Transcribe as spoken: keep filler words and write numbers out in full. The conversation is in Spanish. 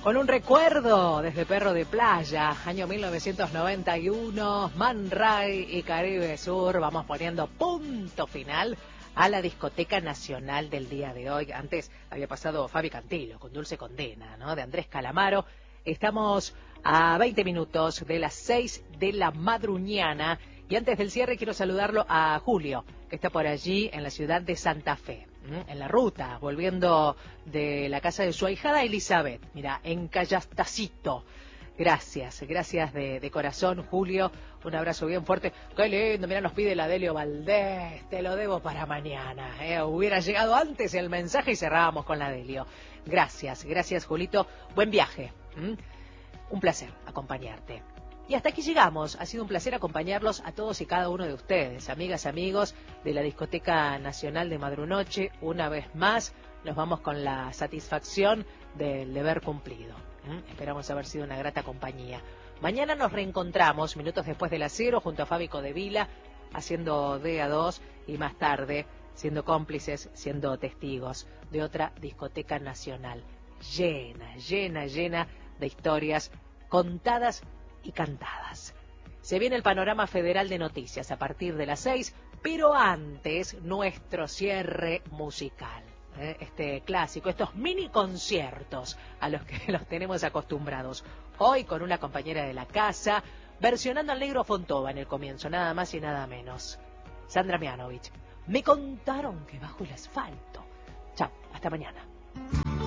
Con un recuerdo desde Perro de Playa, año mil novecientos noventa y uno, Man Ray y Caribe Sur, vamos poniendo punto final a la discoteca nacional del día de hoy. Antes había pasado Fabi Cantilo con Dulce Condena, ¿no? De Andrés Calamaro. Estamos a veinte minutos de las seis de la madruñana y antes del cierre quiero saludarlo a Julio, que está por allí en la ciudad de Santa Fe, en la ruta, volviendo de la casa de su ahijada Elizabeth, mira, en Callastacito. Gracias, gracias de, de corazón, Julio. Un abrazo bien fuerte. Qué lindo, mira, nos pide la Delio Valdés. Te lo debo para mañana. ¿eh? Hubiera llegado antes el mensaje y cerrábamos con la Delio. Gracias, gracias, Julito. Buen viaje. ¿Mm? Un placer acompañarte. Y hasta aquí llegamos. Ha sido un placer acompañarlos a todos y cada uno de ustedes, amigas, amigos de la Discoteca Nacional de Madrunoche. Una vez más, nos vamos con la satisfacción del deber cumplido. ¿Mm? Esperamos haber sido una grata compañía. Mañana nos reencontramos, minutos después de las cero, junto a Fábico de Vila, haciendo D A dos y más tarde, siendo cómplices, siendo testigos de otra discoteca nacional llena, llena, llena de historias contadas y cantadas. Se viene el panorama federal de noticias a partir de las seis, pero antes nuestro cierre musical. ¿eh? Este clásico, estos mini conciertos a los que los tenemos acostumbrados. Hoy con una compañera de la casa, versionando al Negro Fontova en el comienzo, nada más y nada menos. Sandra Mianovich. Me contaron que bajo el asfalto. Chao, hasta mañana.